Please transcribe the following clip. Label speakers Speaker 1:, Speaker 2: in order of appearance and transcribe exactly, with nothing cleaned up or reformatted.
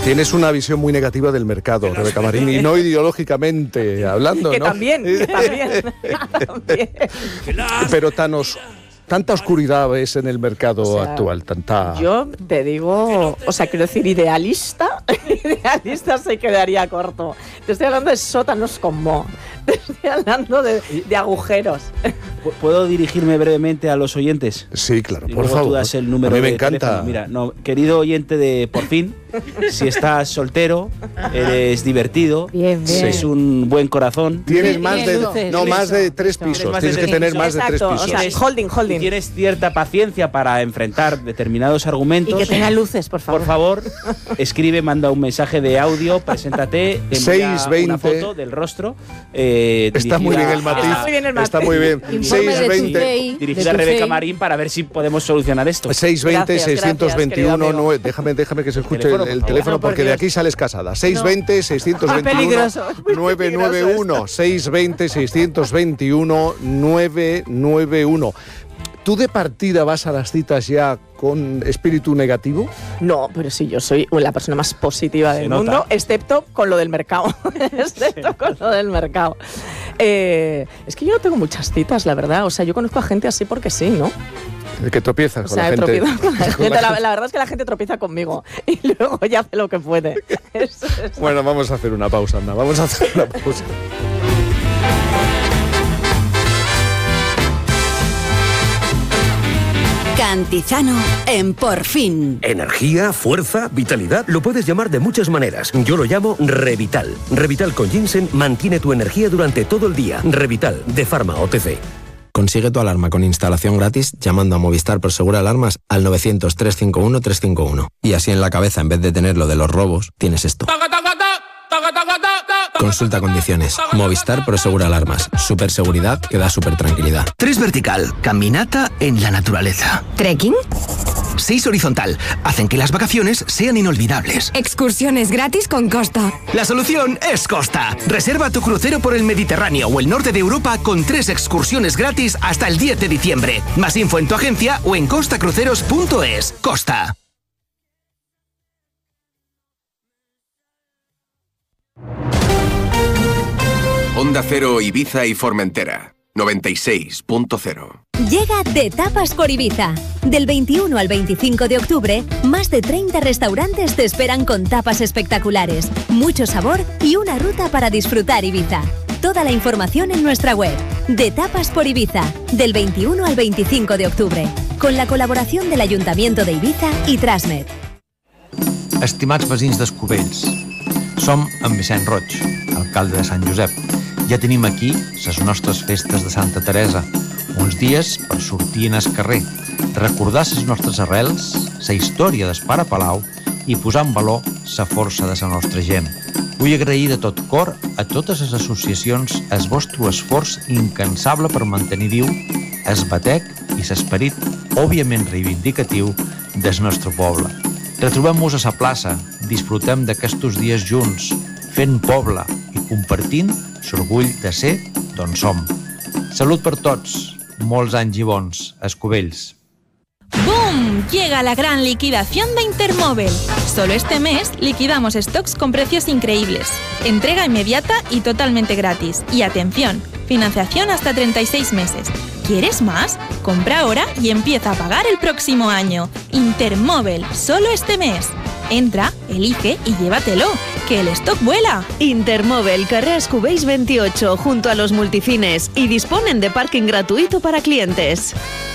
Speaker 1: Tienes una visión muy negativa del mercado, Rebeca Marín, y no ideológicamente hablando,
Speaker 2: que
Speaker 1: ¿no?
Speaker 2: También, que también, también.
Speaker 1: Pero tan os, tanta oscuridad ves en el mercado
Speaker 2: O sea,
Speaker 1: actual, tanta...
Speaker 2: Yo te digo, o sea, quiero decir, idealista, idealista se quedaría corto. Te estoy hablando de sótanos con moho. Te estoy hablando de, de agujeros.
Speaker 3: ¿Puedo dirigirme brevemente a los oyentes?
Speaker 1: Sí, claro,
Speaker 3: y
Speaker 1: por
Speaker 3: luego
Speaker 1: favor.
Speaker 3: Tú das el número
Speaker 1: a mí me
Speaker 3: de
Speaker 1: encanta.
Speaker 3: teléfono. Mira, no, querido oyente de Por Fin, si estás soltero, eres divertido,
Speaker 4: Bien, bien.
Speaker 3: es un buen corazón.
Speaker 1: Tienes más de,
Speaker 4: luces,
Speaker 1: no, más de tres
Speaker 3: Tienes
Speaker 1: pisos.
Speaker 3: más de
Speaker 1: Tienes que
Speaker 3: tres
Speaker 1: tener
Speaker 3: pisos.
Speaker 1: más de tres
Speaker 2: Exacto,
Speaker 1: pisos.
Speaker 2: o sea,
Speaker 3: Tienes-
Speaker 2: holding, holding.
Speaker 3: y tienes cierta paciencia para enfrentar determinados argumentos.
Speaker 4: Y que tenga luces, por favor.
Speaker 3: Por favor, escribe, manda un mensaje de audio, preséntate, envía
Speaker 1: seis veinte.
Speaker 3: una foto del rostro. eh,
Speaker 1: Está muy bien el
Speaker 3: dirigida
Speaker 1: matiz.
Speaker 2: Está muy bien el matiz.
Speaker 1: Está muy bien.
Speaker 4: Informe
Speaker 1: seis
Speaker 4: de tu
Speaker 1: veinte.
Speaker 4: C I,
Speaker 3: dirigida
Speaker 4: de
Speaker 3: a
Speaker 4: tu
Speaker 3: Rebeca
Speaker 4: C I.
Speaker 3: Marín para ver si podemos solucionar esto.
Speaker 1: seis veinte,
Speaker 2: Gracias,
Speaker 1: seiscientos veintiuno,
Speaker 2: gracias, querido
Speaker 1: nueve. Déjame, déjame que se escuche
Speaker 3: Teléfono,
Speaker 1: el, el
Speaker 3: por favor.
Speaker 1: teléfono
Speaker 2: No, por
Speaker 1: porque de
Speaker 2: Dios.
Speaker 1: aquí sales casada. seis veinte, seiscientos
Speaker 2: Muy
Speaker 1: veintiuno,
Speaker 2: peligroso, muy
Speaker 1: nueve nueve uno.
Speaker 2: peligroso
Speaker 1: seis veinte, seiscientos veintiuno, nueve nueve uno. ¿Tú de partida vas a las citas ya con espíritu negativo?
Speaker 2: No, pero sí, yo soy la persona más positiva
Speaker 3: Se
Speaker 2: del
Speaker 3: nota.
Speaker 2: mundo, excepto con lo del mercado. excepto con lo del mercado. Eh, es que yo no tengo muchas citas, la verdad. O sea, yo conozco a gente así porque sí, ¿no?
Speaker 1: El que tropiezas
Speaker 2: O
Speaker 1: con
Speaker 2: sea,
Speaker 1: la gente.
Speaker 2: tropiezo con la
Speaker 1: con
Speaker 2: gente.
Speaker 1: la
Speaker 2: La,
Speaker 1: gente.
Speaker 2: la verdad es que la gente tropieza conmigo y luego ya hace lo que puede. Es- es-
Speaker 1: Bueno, vamos a hacer una pausa, Ana. Vamos a hacer una pausa.
Speaker 5: Cantizano en Por Fin.
Speaker 6: Energía, fuerza, vitalidad, lo puedes llamar de muchas maneras. Yo lo llamo Revital. Revital con ginseng mantiene tu energía durante todo el día. Revital, de Pharma O T C.
Speaker 7: Consigue tu alarma con instalación gratis llamando a Movistar Prosegur Alarmas al novecientos, trescientos cincuenta y uno, trescientos cincuenta y uno. Y así en la cabeza, en vez de tener lo de los robos, tienes esto. Consulta condiciones. Movistar Prosegur Alarmas. Super seguridad que da super tranquilidad.
Speaker 8: Tres vertical, caminata en la naturaleza.
Speaker 5: ¿Trekking?
Speaker 8: Seis horizontal, hacen que las vacaciones sean inolvidables.
Speaker 5: Excursiones gratis con Costa.
Speaker 8: La solución es Costa. Reserva tu crucero por el Mediterráneo o el norte de Europa con tres excursiones gratis hasta el diez de diciembre. Más info en tu agencia o en costa cruceros punto es. Costa.
Speaker 9: Onda Cero, Ibiza y Formentera, noventa y seis punto cero.
Speaker 10: Llega De Tapas por Ibiza. Del veintiuno al veinticinco de octubre, más de treinta restaurantes te esperan con tapas espectaculares, mucho sabor y una ruta para disfrutar Ibiza. Toda la información en nuestra web. De Tapas por Ibiza, del veintiuno al veinticinco de octubre, con la col·laboració del Ayuntamiento de Ibiza i Trasmed.
Speaker 11: Estimats veïns d'Escubells, som en Vicent Roig, alcalde de Sant Josep. Ja tenim aquí les nostres festes de Santa Teresa, uns dies per sortir en el carrer, recordar les nostres arrels, la història del Pare Palau i posar en valor la força de la nostra gent. Vull agrair de tot cor a totes les associacions el vostre esforç incansable per mantenir viu el batec i l'esperit òbviament reivindicatiu del nostre poble. Retrobem-nos a la plaça, disfrutem d'aquests dies junts, fent poble i compartint l'orgull de ser d'on som. Salut per tots, molts anys i bons, Escubells.
Speaker 12: ¡Boom! Llega la gran liquidación de Intermóvil. Solo este mes liquidamos stocks con precios increíbles. Entrega inmediata y totalmente gratis. Y atención, financiación hasta treinta y seis meses. ¿Quieres más? Compra ahora y empieza a pagar el próximo año. Intermóvil, solo este mes. Entra, elige y llévatelo, que el stock vuela.
Speaker 13: Intermóvil, carrer Escubells veintiocho, junto a los multifines, y disponen de parking gratuito para clientes.